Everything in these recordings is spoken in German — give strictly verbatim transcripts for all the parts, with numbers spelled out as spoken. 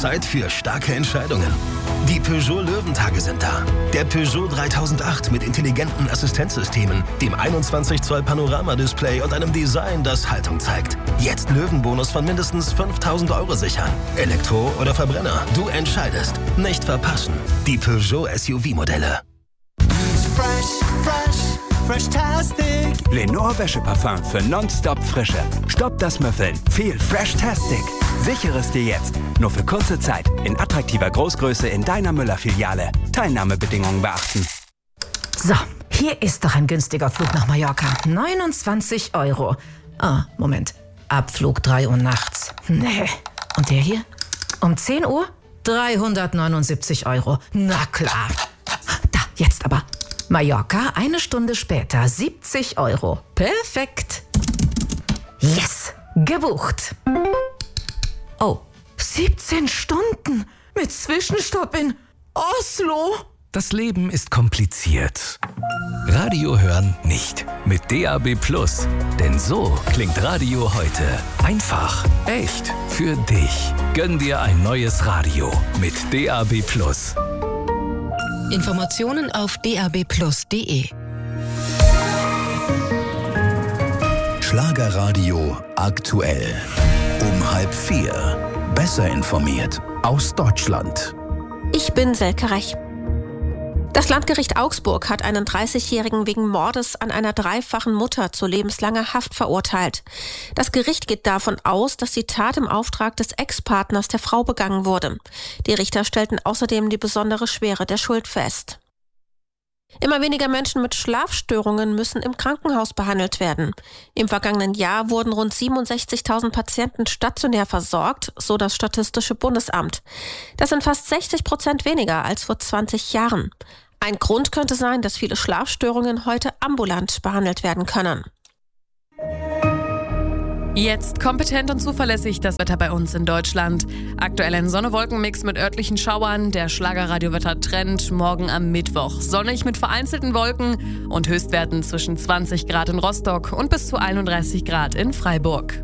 Zeit für starke Entscheidungen. Die Peugeot Löwentage sind da. Der Peugeot dreitausendacht mit intelligenten Assistenzsystemen, dem einundzwanzig Zoll Panoramadisplay und einem Design, das Haltung zeigt. Jetzt Löwenbonus von mindestens fünftausend Euro sichern. Elektro oder Verbrenner, du entscheidest. Nicht verpassen. Die Peugeot S U V-Modelle. Fresh, fresh, fresh-tastic. Lenore Wäscheparfum für nonstop Frische. Stopp das Müffeln. Viel Fresh-tastic. Sichere es dir jetzt. Nur für kurze Zeit. In attraktiver Großgröße in deiner Müller-Filiale. Teilnahmebedingungen beachten. So, hier ist doch ein günstiger Flug nach Mallorca. neunundzwanzig Euro. Ah, Moment. Abflug drei Uhr nachts. Nee. Und der hier? Um zehn Uhr? dreihundertneunundsiebzig Euro. Na klar. Da, jetzt aber. Mallorca, eine Stunde später, siebzig Euro. Perfekt. Yes, gebucht. Oh, siebzehn Stunden mit Zwischenstopp in Oslo. Das Leben ist kompliziert. Radio hören nicht. Mit D A B Plus. Denn so klingt Radio heute. Einfach, echt, für dich. Gönn dir ein neues Radio mit D A B Plus. Informationen auf d a b plus punkt d e. Schlagerradio aktuell. Um halb vier. Besser informiert aus Deutschland. Ich bin Selke Rech. Das Landgericht Augsburg hat einen dreißigjährigen wegen Mordes an einer dreifachen Mutter zu lebenslanger Haft verurteilt. Das Gericht geht davon aus, dass die Tat im Auftrag des Ex-Partners der Frau begangen wurde. Die Richter stellten außerdem die besondere Schwere der Schuld fest. Immer weniger Menschen mit Schlafstörungen müssen im Krankenhaus behandelt werden. Im vergangenen Jahr wurden rund siebenundsechzigtausend Patienten stationär versorgt, so das Statistische Bundesamt. Das sind fast sechzig Prozent weniger als vor zwanzig Jahren. Ein Grund könnte sein, dass viele Schlafstörungen heute ambulant behandelt werden können. Jetzt kompetent und zuverlässig das Wetter bei uns in Deutschland. Aktuell ein Sonne-Wolken-Mix mit örtlichen Schauern. Der Schlagerradio-Wetter-Trend morgen am Mittwoch. Sonnig mit vereinzelten Wolken und Höchstwerten zwischen zwanzig Grad in Rostock und bis zu einunddreißig Grad in Freiburg.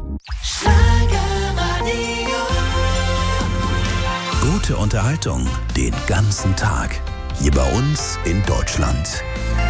Gute Unterhaltung den ganzen Tag. Hier bei uns in Deutschland.